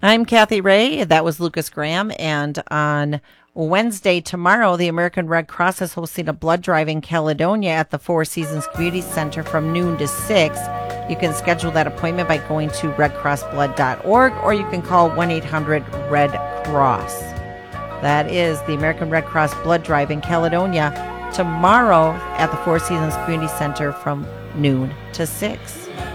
I'm Kathy Ray. That was Lucas Graham. And on Wednesday, tomorrow, the American Red Cross is hosting a blood drive in Caledonia at the Four Seasons Community Center from noon to 6. You can schedule that appointment by going to redcrossblood.org or you can call 1-800-RED-CROSS. That is the American Red Cross blood drive in Caledonia tomorrow at the Four Seasons Community Center from noon to 6.